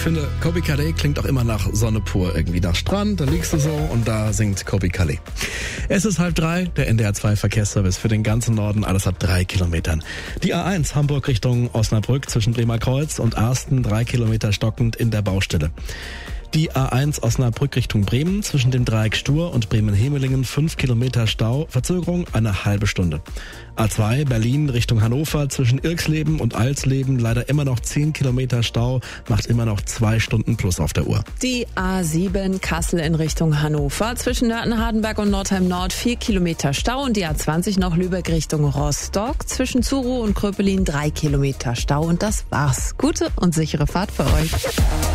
finde, Kobi Calais klingt auch immer nach Sonne pur. Irgendwie nach Strand, da liegst du so und da singt Kobi Calais. Es ist 2:30, der NDR 2 Verkehrsservice für den ganzen Norden, alles ab 3 Kilometern. Die A1 Hamburg Richtung Osnabrück zwischen Bremer Kreuz und Arsten, 3 Kilometer stockend in der Baustelle. Die A1 Osnabrück Richtung Bremen zwischen dem Dreieck Stur und Bremen-Hemelingen 5 Kilometer Stau, Verzögerung eine halbe Stunde. A2 Berlin Richtung Hannover zwischen Irksleben und Alsleben leider immer noch 10 Kilometer Stau, macht immer noch 2 Stunden plus auf der Uhr. Die A7 Kassel in Richtung Hannover zwischen Nörten-Hardenberg und Nordheim Nord 4 Kilometer Stau und die A20 noch Lübeck Richtung Rostock zwischen Zuro und Kröpelin 3 Kilometer Stau und das war's. Gute und sichere Fahrt für euch.